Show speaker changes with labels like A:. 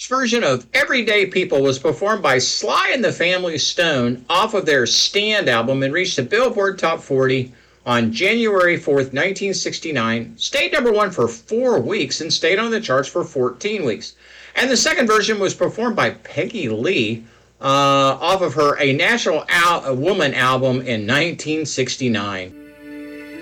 A: version of Everyday People was performed by Sly and the Family Stone off of their Stand album and reached the Billboard Top 40 on January 4th, 1969, stayed number one for 4 weeks and stayed on the charts for 14 weeks. And the second version was performed by Peggy Lee off of her A National Woman album in 1969.